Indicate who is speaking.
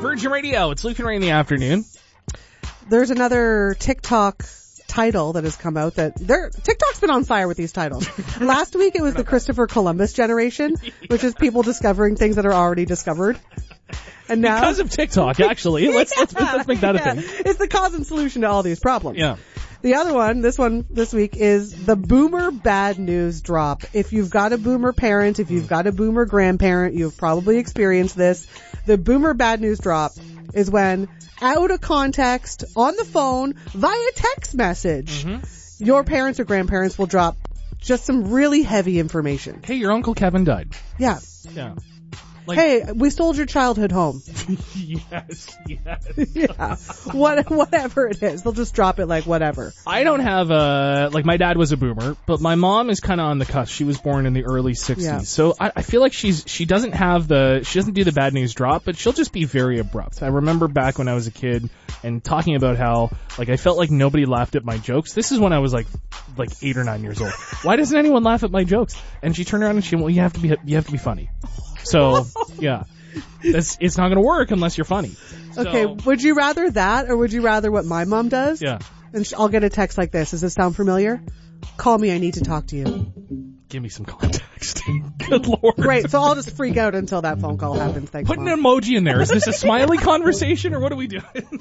Speaker 1: Virgin Radio. It's Luke and Ray in the afternoon.
Speaker 2: There's another TikTok title that has come out that TikTok's been on fire with these titles. Last week it was the Christopher Columbus generation, which is people discovering things that are already discovered. And now
Speaker 1: because of TikTok, actually. Let's make that a thing.
Speaker 2: It's the cause and solution to all these problems.
Speaker 1: Yeah.
Speaker 2: The other one, this week, is the boomer bad news drop. If you've got a boomer parent, if you've got a boomer grandparent, you've probably experienced this. The boomer bad news drop is when, out of context, on the phone, via text message, your parents or grandparents will drop just some really heavy information.
Speaker 1: Hey, your Uncle Kevin died.
Speaker 2: Yeah.
Speaker 1: Yeah.
Speaker 2: Hey, we stole your childhood home.
Speaker 1: Yes.
Speaker 2: Yeah. Whatever it is. They'll just drop it like whatever.
Speaker 1: I don't have my dad was a boomer, but my mom is kind of on the cusp. She was born in the early 60s.
Speaker 2: Yeah.
Speaker 1: So I feel like she doesn't do the bad news drop, but she'll just be very abrupt. I remember back when I was a kid and talking about how, I felt like nobody laughed at my jokes. This is when I was like 8 or 9 years old. Why doesn't anyone laugh at my jokes? And she turned around and she went, well, you have to be funny. So, yeah, it's not going to work unless you're funny.
Speaker 2: Okay, would you rather that or would you rather what my mom does?
Speaker 1: Yeah.
Speaker 2: And I'll get a text like this. Does this sound familiar? Call me, I need to talk to you.
Speaker 1: Give me some context. Good Lord.
Speaker 2: Great, so I'll just freak out until that phone call happens. Thanks,
Speaker 1: Put an
Speaker 2: Mom.
Speaker 1: emoji in there. Is this a smiley conversation or what do we do?